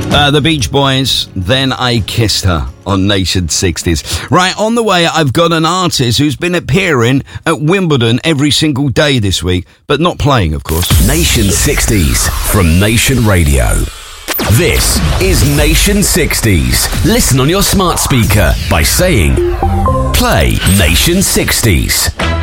The Beach Boys, Then I Kissed Her on Nation 60s. Right, on the way, I've got an artist who's been appearing at Wimbledon every single day this week, but not playing, of course. Nation 60s from Nation Radio. This is Nation 60s. Listen on your smart speaker by saying, play Nation 60s.